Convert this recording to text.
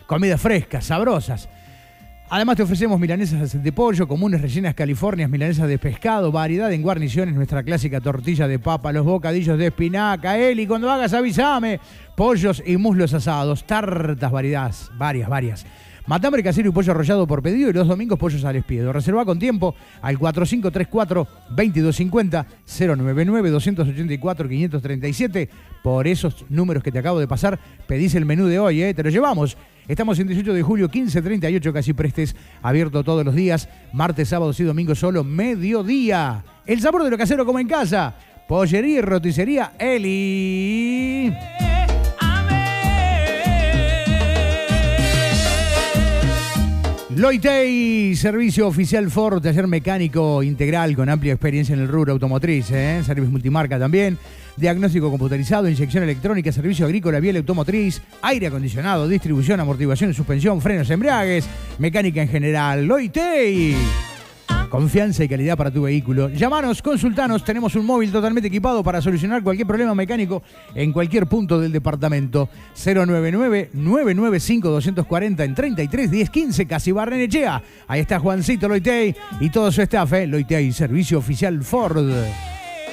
comidas frescas, sabrosas. Además te ofrecemos milanesas de pollo, comunes rellenas californias, milanesas de pescado, variedad en guarniciones, nuestra clásica tortilla de papa, los bocadillos de espinaca, Eli, cuando hagas avísame, pollos y muslos asados, tartas variedades, varias. Matambre casero y pollo arrollado por pedido y los domingos pollos al espiedo. Reserva con tiempo al 4534-2250, 099-284-537. Por esos números que te acabo de pasar, pedís el menú de hoy, te lo llevamos. Estamos en 18 de julio, 1538, Casi Prestes, abierto todos los días, martes, sábados y domingos solo, mediodía. El sabor de lo casero como en casa. Pollería y roticería Eli. Loitei, servicio oficial Ford, taller mecánico integral con amplia experiencia en el rubro automotriz, servicio multimarca también, diagnóstico computarizado, inyección electrónica, servicio agrícola, vial automotriz, aire acondicionado, distribución, amortiguación, suspensión, frenos, embragues, mecánica en general. Loitei, confianza y calidad para tu vehículo. Llámanos, consultanos, tenemos un móvil totalmente equipado para solucionar cualquier problema mecánico en cualquier punto del departamento. 099-995-240 en 33 10 15, Casi Barrenechea. Ahí está Juancito Loitei y todo su staff, Loitei, servicio oficial Ford.